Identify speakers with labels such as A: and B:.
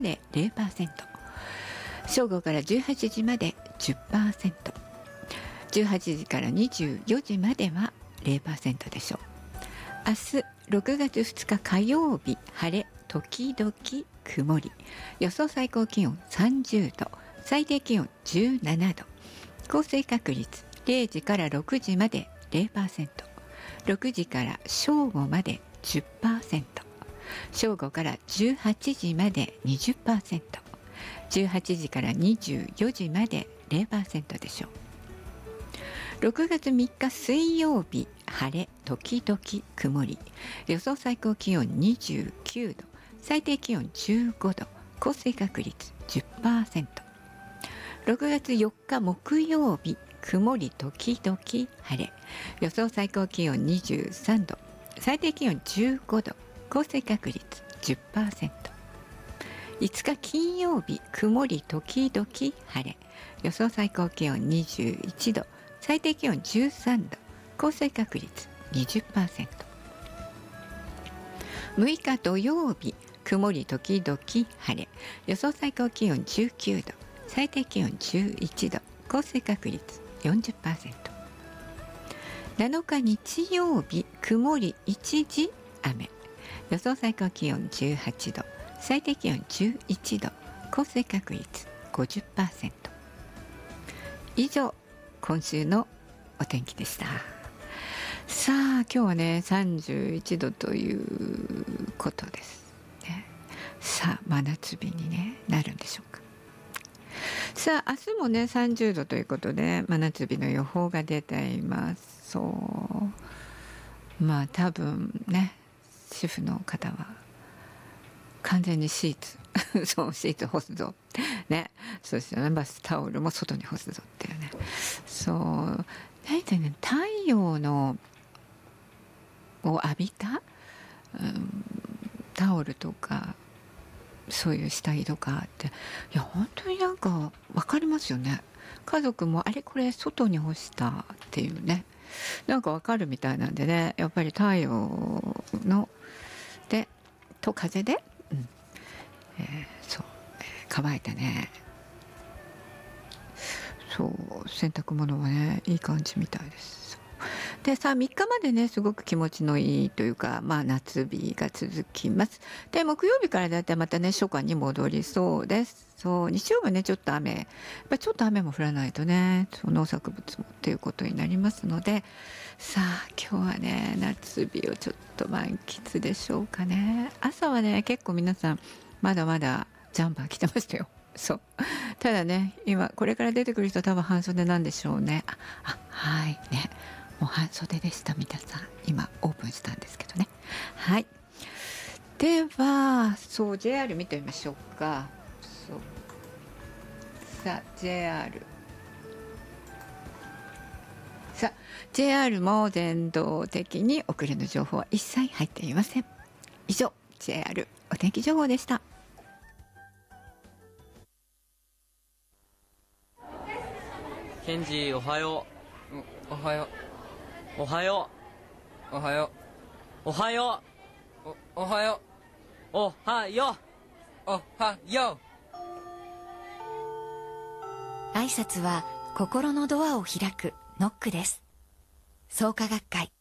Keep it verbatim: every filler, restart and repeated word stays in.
A: で ゼロパーセント、正午からじゅうはちじまで じゅっパーセント、じゅうはちじからにじゅうよじまでは ゼロパーセント でしょう。明日ろくがつふつか火曜日、晴れ時々曇り、予想最高気温さんじゅうど、最低気温じゅうななど、降水確率れいじからろくじまで ゼロパーセント、ろくじから正午まで じゅっパーセント、正午からじゅうはちじまで にじゅっパーセント、じゅうはちじからにじゅうよじまで ゼロパーセント でしょう。ろくがつみっか水曜日、晴れ時々曇り、予想最高気温にじゅうきゅうど、最低気温じゅうごど、降水確率 じゅっパーセント。ろくがつよっか木曜日、曇り時々晴れ、予想最高気温にじゅうさんど、最低気温じゅうごど、降水確率 じゅっパーセント。いつか金曜日、曇り時々晴れ、予想最高気温にじゅういちど、最低気温じゅうさんど、降水確率 にじゅっパーセント。むいか土曜日、曇り時々晴れ、予想最高気温じゅうきゅうど、最低気温じゅういちど、降水確率 よんじゅっパーセント。なのか日曜日、曇り一時雨、予想最高気温じゅうはちど、最低気温じゅういちど、降水確率 ごじゅっパーセント。以上、今週のお天気でした。さあ、今日はねさんじゅういちどということです、ね、さあ真夏日に、ね、なるんでしょうか。さあ、明日もねさんじゅうどということで真夏日の予報が出ています。そうまあ多分ね、主婦の方は完全にシーツそうシーツ干すぞね、そしてねバスタオルも外に干すぞっていうね、そう大体ね太陽のを浴びた、うん、タオルとかそういう下着とかって、いや本当になんか分かりますよね。家族もあれこれ外に干したっていうね、なんか分かるみたいなんでね、やっぱり太陽のでと風で、うんえー、そう、えー、乾いたね、そう洗濯物はねいい感じみたいです。でさあみっかまでねすごく気持ちのいいというか、まあ夏日が続きます。で木曜日からだいたいまたね初夏に戻りそうです。そう日曜日はねちょっと雨、やっぱちょっと雨も降らないとね農作物もっていうことになりますので、さあ今日はね夏日をちょっと満喫でしょうかね。朝はね結構皆さんまだまだジャンパー着てましたよ。そうただね今これから出てくる人は多分半袖なんでしょうね。ああはいね、もう半袖でした。皆さん今オープンしたんですけどね。はい、ではそう ジェイアール 見てみましょうか。そうさあ ジェイアール さあ ジェイアール も全道的に遅れの情報は一切入っていません。以上 ジェイアール お天気情報でした。
B: ケンジおはよ
C: おはよ
B: うおはよ
C: うおはよ
B: うおはよ
C: うおおはよ
B: うおはよ
C: うおはよ
D: 挨拶は心のドアを開くノックです。創価学会